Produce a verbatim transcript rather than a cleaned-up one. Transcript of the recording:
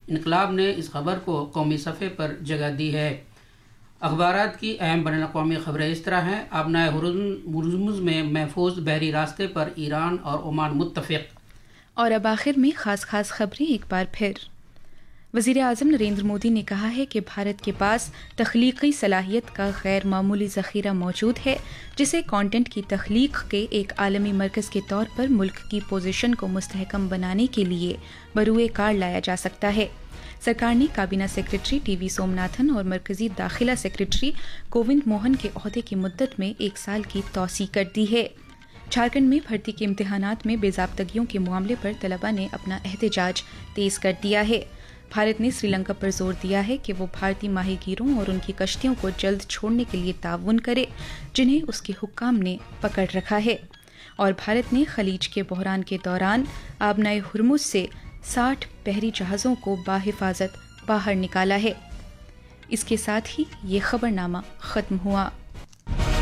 انقلاب نے اس خبر کو قومی صفحے پر جگہ دی ہے۔ اخبارات کی اہم بین الاقوامی خبریں اس طرح ہیں۔ آبنائے ہرمز میں محفوظ بحری راستے پر ایران اور عمان متفق۔ اور اب آخر میں خاص خاص خبریں ایک بار پھر۔ وزیر اعظم نریندر مودی نے کہا ہے کہ بھارت کے پاس تخلیقی صلاحیت کا غیر معمولی ذخیرہ موجود ہے، جسے کانٹینٹ کی تخلیق کے ایک عالمی مرکز کے طور پر ملک کی پوزیشن کو مستحکم بنانے کے لیے بروئے کار لایا جا سکتا ہے۔ سرکار نے کابینہ سیکرٹری ٹی وی سومناتھن اور مرکزی داخلہ سیکرٹری گووند موہن کے عہدے کی مدت میں ایک سال کی توسیع کر دی ہے۔ جھارکھنڈ میں بھرتی کے امتحانات میں بے ضابطگیوں کے معاملے پر طلباء نے اپنا احتجاج تیز کر دیا ہے۔ بھارت نے سری لنکا پر زور دیا ہے کہ وہ بھارتی ماہی گیروں اور ان کی کشتیوں کو جلد چھوڑنے کے لیے تعاون کرے، جنہیں اس کے حکام نے پکڑ رکھا ہے۔ اور بھارت نے خلیج کے بحران کے دوران آبنائے ہرمز سے ساٹھ بحری جہازوں کو بحفاظت باہر نکالا ہے۔ اس کے ساتھ ہی یہ خبرنامہ ختم ہوا۔